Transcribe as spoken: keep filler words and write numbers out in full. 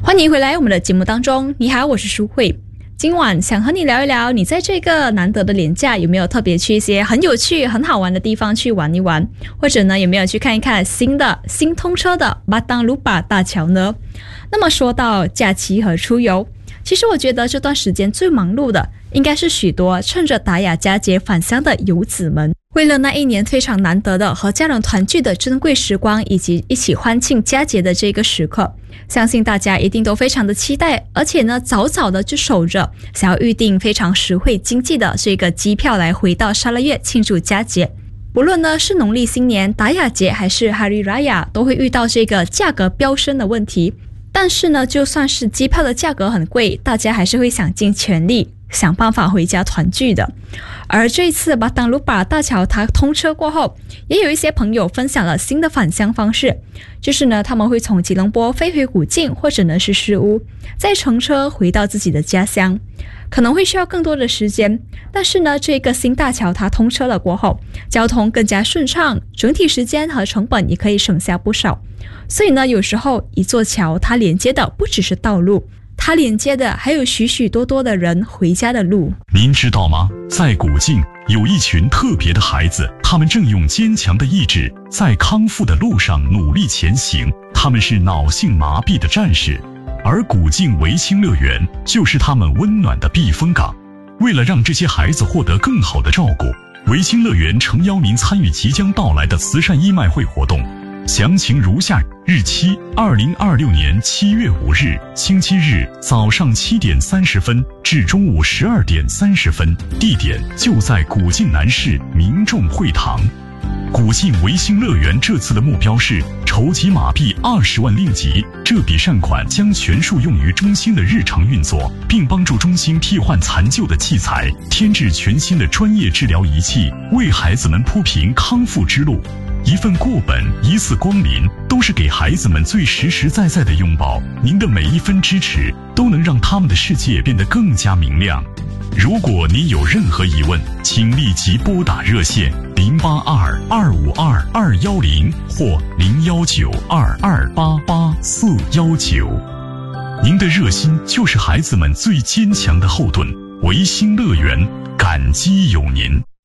欢迎回来我们的节目当中。你好，我是淑慧。今晚想和你聊一聊，你在这个难得的连假有没有特别去一些很有趣很好玩的地方去玩一玩，或者呢有没有去看一看新的新通车的巴当鲁巴大桥呢？那么说到假期和出游，其实我觉得这段时间最忙碌的应该是许多趁着达雅佳节返乡的游子们。为了那一年非常难得的和家人团聚的珍贵时光，以及一起欢庆佳节的这个时刻，相信大家一定都非常的期待，而且呢早早的就守着想要预定非常实惠经济的这个机票来回到沙拉越庆祝佳节。不论呢是农历新年、达雅节还是 Hari Raya， 都会遇到这个价格飙升的问题。但是呢就算是机票的价格很贵，大家还是会想尽全力想办法回家团聚的。而这一次巴当鲁巴大桥它通车过后，也有一些朋友分享了新的返乡方式，就是呢他们会从吉隆坡飞回古晋或者呢是诗屋，再乘车回到自己的家乡。可能会需要更多的时间，但是呢这个新大桥它通车了过后，交通更加顺畅，整体时间和成本也可以省下不少。所以呢有时候一座桥它连接的不只是道路，它连接的还有许许多多的人回家的路。 您知道吗？在古晋有一群特别的孩子，他们正用坚强的意志在康复的路上努力前行，他们是脑性麻痹的战士，而古晋维新乐园就是他们温暖的避风港。为了让这些孩子获得更好的照顾，维新乐园诚邀您参与即将到来的慈善义卖会活动。详情如下：日期二零二六年七月五日星期日早上七点三十分至中午十二点三十分，地点就在古晋南市民众会堂。古晋维新乐园这次的目标是筹集马币二十万令吉，这笔善款将全数用于中心的日常运作，并帮助中心替换残旧的器材，添置全新的专业治疗仪器，为孩子们铺平康复之路。一份过本，一次光临，都是给孩子们最实实在在的拥抱。您的每一分支持，都能让他们的世界变得更加明亮。如果您有任何疑问，请立即拨打热线零八二二五二二幺零或零幺九二二八八四幺九。您的热心就是孩子们最坚强的后盾。维新乐园，感激有您。